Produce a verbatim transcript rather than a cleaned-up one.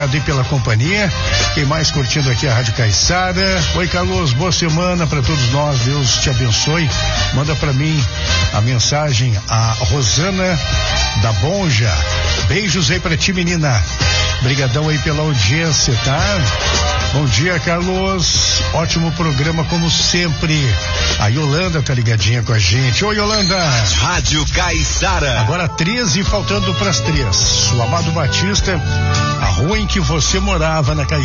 Obrigado pela companhia. Quem mais curtindo aqui a Rádio Caiçara? Oi, Carlos, boa semana para todos nós. Deus te abençoe. Manda para mim a mensagem, a Rosana da Bonja. Beijos aí para ti, menina. Brigadão aí pela audiência, tá? Bom dia, Carlos. Ótimo programa, como sempre. A Yolanda tá ligadinha com a gente. Oi, Yolanda. Rádio Caiçara. Agora treze, faltando pras três. O Amado Batista, a rua em que você morava na Caiçara.